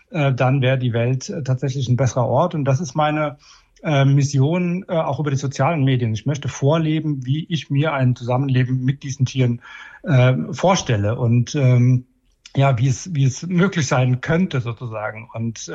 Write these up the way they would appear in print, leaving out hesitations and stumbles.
dann wäre die Welt tatsächlich ein besserer Ort. Und das ist meine Mission auch über die sozialen Medien. Ich möchte vorleben, wie ich mir ein Zusammenleben mit diesen Tieren vorstelle und wie es möglich sein könnte sozusagen. Und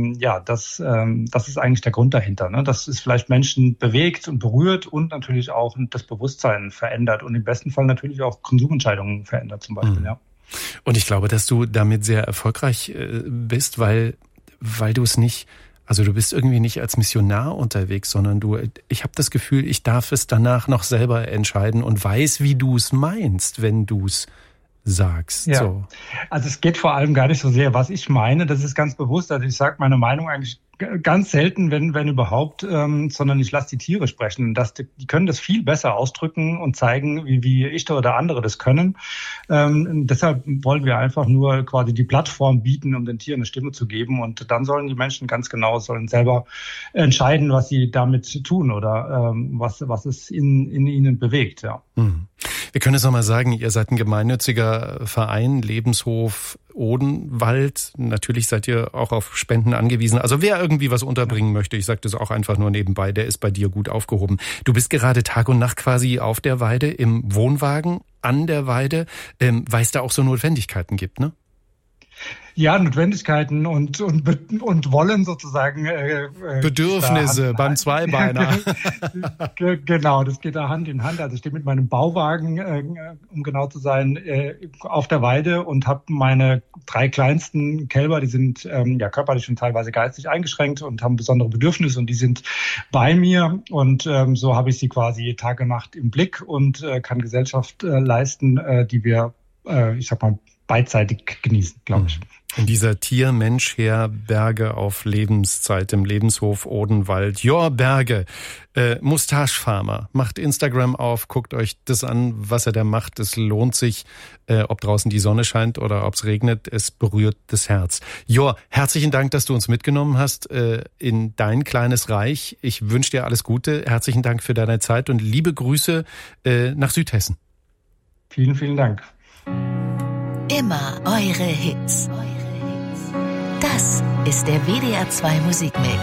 das ist eigentlich der Grund dahinter. Ne? Dass es vielleicht Menschen bewegt und berührt und natürlich auch das Bewusstsein verändert und im besten Fall natürlich auch Konsumentscheidungen verändert zum Beispiel. Ja. Und ich glaube, dass du damit sehr erfolgreich bist, weil du es nicht. Also du bist irgendwie nicht als Missionar unterwegs, sondern ich habe das Gefühl, ich darf es danach noch selber entscheiden und weiß, wie du es meinst, wenn du es sagst. Ja. So. Also es geht vor allem gar nicht so sehr, was ich meine. Das ist ganz bewusst. Also ich sage meine Meinung eigentlich ganz selten, wenn überhaupt, sondern ich lasse die Tiere sprechen. Die können das viel besser ausdrücken und zeigen, wie ich oder andere das können. Deshalb wollen wir einfach nur quasi die Plattform bieten, um den Tieren eine Stimme zu geben. Und dann sollen die Menschen sollen selber entscheiden, was sie damit tun oder was es in ihnen bewegt. Ja. Wir können es nochmal sagen, ihr seid ein gemeinnütziger Verein, Lebenshof Odenwald. Natürlich seid ihr auch auf Spenden angewiesen. Also wer irgendwie was unterbringen möchte, ich sage das auch einfach nur nebenbei, der ist bei dir gut aufgehoben. Du bist gerade Tag und Nacht quasi auf der Weide, im Wohnwagen, an der Weide, weil es da auch so Notwendigkeiten gibt, ne? Ja, Notwendigkeiten und Wollen sozusagen. Bedürfnisse beim Zweibeiner. Genau, das geht da Hand in Hand. Also ich stehe mit meinem Bauwagen, um genau zu sein, auf der Weide und habe meine 3 kleinsten Kälber, die sind körperlich und teilweise geistig eingeschränkt und haben besondere Bedürfnisse und die sind bei mir. Und so habe ich sie quasi Tag und Nacht im Blick und kann Gesellschaft leisten, die wir, beidseitig genießen, glaube ich. In dieser Tier-Mensch-Herberge auf Lebenszeit im Lebenshof Odenwald. Jor Berge, Mustache-Farmer, macht Instagram auf, guckt euch das an, was er da macht. Es lohnt sich, ob draußen die Sonne scheint oder ob es regnet, es berührt das Herz. Jor, herzlichen Dank, dass du uns mitgenommen hast in dein kleines Reich. Ich wünsche dir alles Gute. Herzlichen Dank für deine Zeit und liebe Grüße nach Südhessen. Vielen, vielen Dank. Immer eure Hits. Das ist der WDR 2 Musikmix.